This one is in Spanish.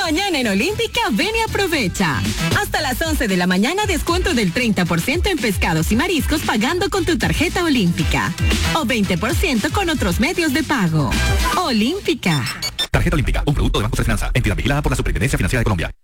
Mañana en Olímpica, ven y aprovecha. Hasta las 11 de la mañana, descuento del 30% en pescados y mariscos pagando con tu tarjeta Olímpica. O 20% con otros medios de pago. Olímpica. Tarjeta Olímpica, un producto de Banco de Finanza, entidad vigilada por la Superintendencia Financiera de Colombia.